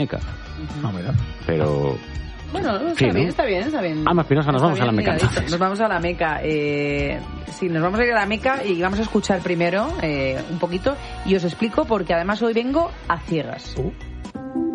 Meca. Mira. Pero... Bueno, sí, está bien. Alma Espinosa, nos vamos a la Meca. Nos vamos a la Meca. Sí, nos vamos a ir a la Meca y vamos a escuchar primero un poquito y os explico porque además hoy vengo a ciegas.